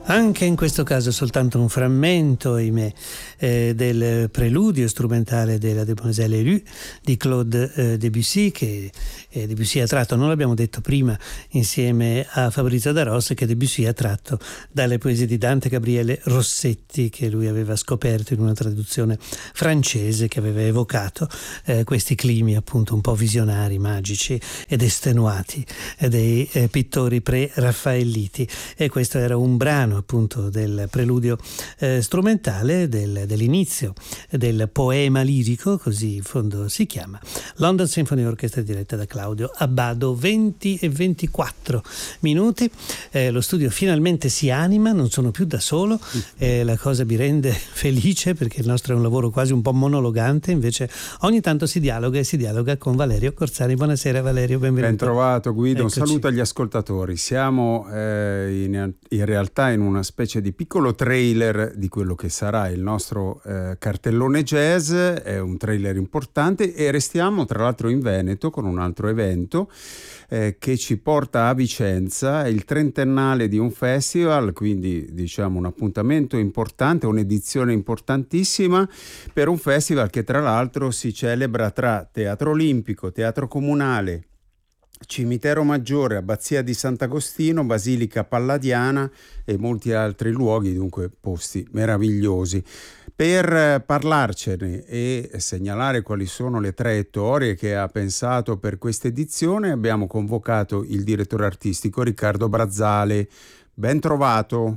Anche in questo caso soltanto un frammento, ahimè, del preludio strumentale della Demoiselle Élue di Claude Debussy, che Debussy ha tratto, non l'abbiamo detto prima, insieme a Fabrizio Da Ros, che Debussy ha tratto dalle poesie di Dante Gabriele Rossetti, che lui aveva scoperto in una traduzione francese, che aveva evocato questi climi appunto un po' visionari, magici ed estenuati dei pittori pre-raffaelliti. E questo era un brano appunto del preludio strumentale dell'inizio del poema lirico, così in fondo si chiama, London Symphony Orchestra, diretta da Claudio Abbado. 20 e 24 minuti, lo studio finalmente si anima, non sono più da solo, la cosa mi rende felice perché il nostro è un lavoro quasi un po' monologante, invece ogni tanto si dialoga e si dialoga con Valerio Corzani. Buonasera Valerio, benvenuto. Ben trovato Guido. Eccoci. Un saluto agli ascoltatori. Siamo in realtà in una specie di piccolo trailer di quello che sarà il nostro cartellone jazz. È un trailer importante e restiamo tra l'altro in Veneto con un altro evento che ci porta a Vicenza. È il trentennale di un festival, quindi diciamo un appuntamento importante, un'edizione importantissima per un festival che tra l'altro si celebra tra Teatro Olimpico, Teatro Comunale, Cimitero Maggiore, Abbazia di Sant'Agostino, Basilica Palladiana e molti altri luoghi, dunque posti meravigliosi. Per parlarcene e segnalare quali sono le traiettorie che ha pensato per questa edizione abbiamo convocato il direttore artistico Riccardo Brazzale. Ben trovato.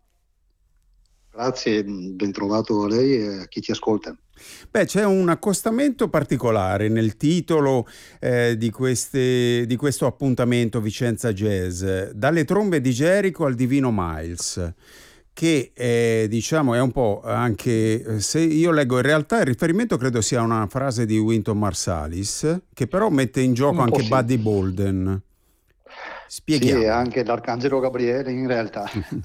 Grazie, ben trovato a lei e a chi ci ascolta. Beh, c'è un accostamento particolare nel titolo di questo appuntamento Vicenza Jazz, dalle trombe di Gerico al Divino Miles, che diciamo è un po' anche, se io leggo in realtà il riferimento credo sia una frase di Wynton Marsalis, che però mette in gioco anche sì. Buddy Bolden. Spieghiamo. Sì, e anche l'Arcangelo Gabriele in realtà.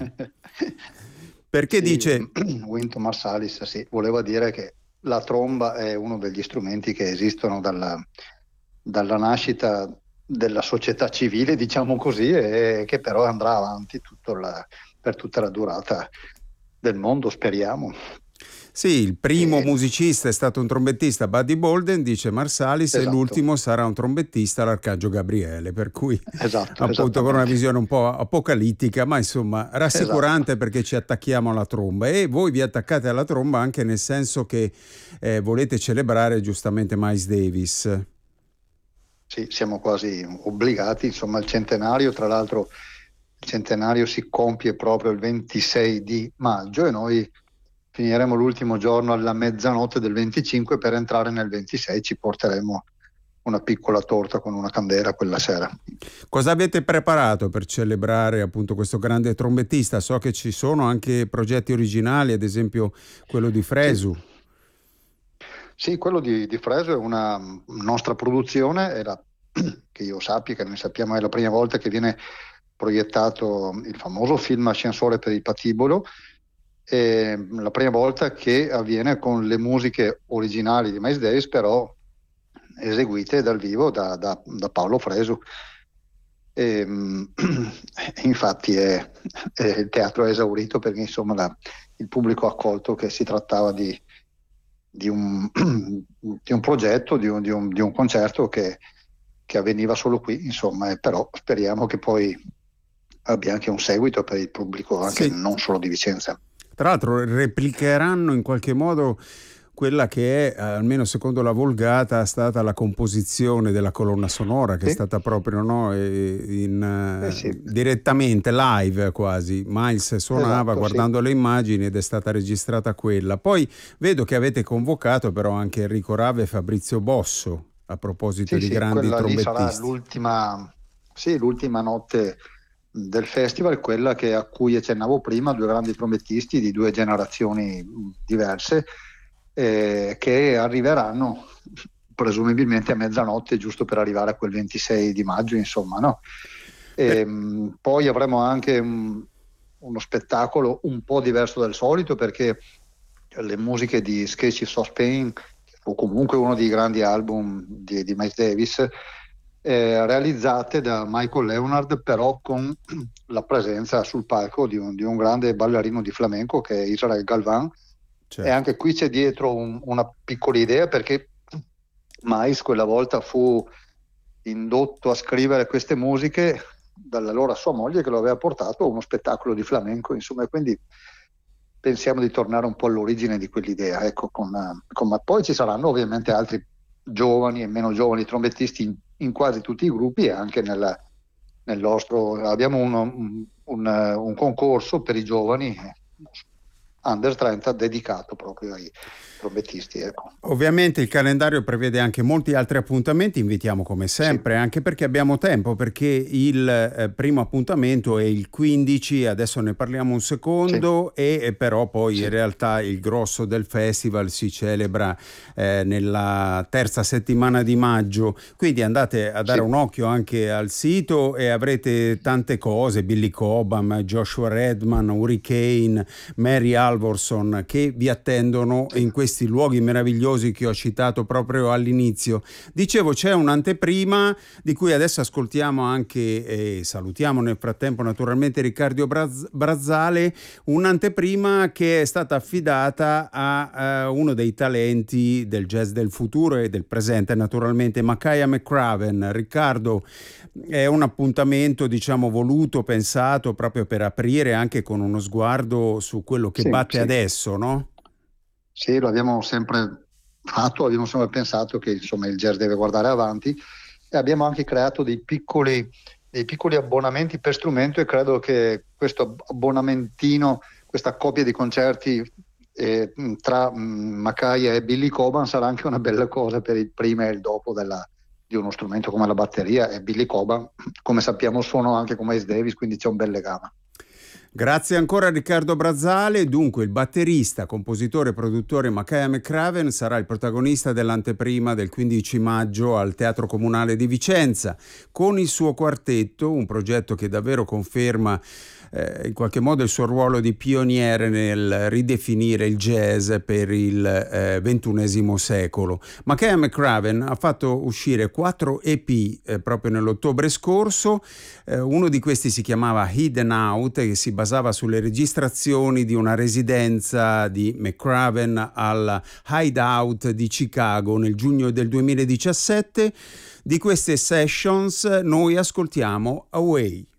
Perché sì, dice... Wynton Marsalis, sì, voleva dire che la tromba è uno degli strumenti che esistono dalla nascita della società civile, diciamo così, e che però andrà avanti per tutta la durata del mondo, speriamo. Sì, il primo musicista è stato un trombettista, Buddy Bolden, dice Marsalis, Esatto. E l'ultimo sarà un trombettista, l'Arcangelo Gabriele, per cui appunto con una visione un po' apocalittica, ma insomma rassicurante, perché ci attacchiamo alla tromba, e voi vi attaccate alla tromba anche nel senso che volete celebrare giustamente Miles Davis. Sì, siamo quasi obbligati, insomma, il centenario, tra l'altro il centenario si compie proprio il 26 di maggio e noi finiremo l'ultimo giorno alla mezzanotte del 25, per entrare nel 26 ci porteremo una piccola torta con una candela quella sera. Cosa avete preparato per celebrare appunto questo grande trombettista? So che ci sono anche progetti originali, ad esempio quello di Fresu. Sì, quello di Fresu è una nostra produzione, che io sappia, che noi sappiamo, è la prima volta che viene proiettato il famoso film Ascensore per il Patibolo, è la prima volta che avviene con le musiche originali di Miles Davis, però eseguite dal vivo da Paolo Fresu. Infatti il teatro è esaurito, perché insomma il pubblico ha accolto che si trattava di un progetto, di un concerto che avveniva solo qui, insomma, però speriamo che poi abbia anche un seguito per il pubblico, anche non solo di Vicenza. Tra l'altro replicheranno in qualche modo quella che è, almeno secondo la Vulgata, è stata la composizione della colonna sonora, che è stata proprio direttamente live quasi. Miles suonava guardando le immagini ed è stata registrata quella. Poi vedo che avete convocato però anche Enrico Rave e Fabrizio Bosso a proposito di grandi trombettisti. Sarà l'ultima notte del festival, quella a cui accennavo prima, due grandi trombettisti di due generazioni diverse, che arriveranno presumibilmente a mezzanotte, giusto per arrivare a quel 26 di maggio, insomma, no? Poi avremo anche uno spettacolo un po' diverso dal solito, perché le musiche di Sketches of Spain, o comunque uno dei grandi album di Miles Davis, realizzate da Michael Leonard, però con la presenza sul palco di un grande ballerino di flamenco che è Israel Galvan. Certo. E anche qui c'è dietro una piccola idea, perché Mais quella volta fu indotto a scrivere queste musiche dall'allora sua moglie, che lo aveva portato a uno spettacolo di flamenco, insomma, e quindi pensiamo di tornare un po' all'origine di quell'idea, ecco, ma poi ci saranno ovviamente altri giovani e meno giovani trombettisti in quasi tutti i gruppi, e anche nel nostro abbiamo un concorso per i giovani Under 30 dedicato proprio ai trombettisti, ecco. Ovviamente il calendario prevede anche molti altri appuntamenti, invitiamo come sempre, anche perché abbiamo tempo, perché il primo appuntamento è il 15, adesso ne parliamo un secondo, e però poi in realtà il grosso del festival si celebra nella terza settimana di maggio, quindi andate a dare un occhio anche al sito e avrete tante cose, Billy Cobham, Joshua Redman, Hurricane, Mary Alvorson, che vi attendono in questi luoghi meravigliosi che ho citato proprio all'inizio. Dicevo, c'è un'anteprima di cui adesso ascoltiamo anche e salutiamo nel frattempo naturalmente Riccardo Brazzale, un'anteprima che è stata affidata a uno dei talenti del jazz del futuro e del presente, naturalmente Makaya McCraven. Riccardo, è un appuntamento, diciamo, voluto, pensato proprio per aprire anche con uno sguardo su quello che batte adesso, no? Sì, lo abbiamo sempre fatto, abbiamo sempre pensato che insomma il jazz deve guardare avanti, e abbiamo anche creato dei piccoli abbonamenti per strumento, e credo che questo abbonamentino, questa coppia di concerti tra Makaya e Billy Cobham sarà anche una bella cosa per il prima e il dopo di uno strumento come la batteria, e Billy Cobham, come sappiamo, suona anche con Miles Davis, quindi c'è un bel legame. Grazie ancora a Riccardo Brazzale. Dunque il batterista, compositore e produttore Makaya McCraven sarà il protagonista dell'anteprima del 15 maggio al Teatro Comunale di Vicenza con il suo quartetto, un progetto che davvero conferma in qualche modo il suo ruolo di pioniere nel ridefinire il jazz per il XXI secolo. Makaya McCraven ha fatto uscire 4 EP proprio nell'ottobre scorso. Uno di questi si chiamava Hidden Out, che si basava sulle registrazioni di una residenza di McCraven alla Hideout di Chicago nel giugno del 2017. Di queste sessions noi ascoltiamo Away.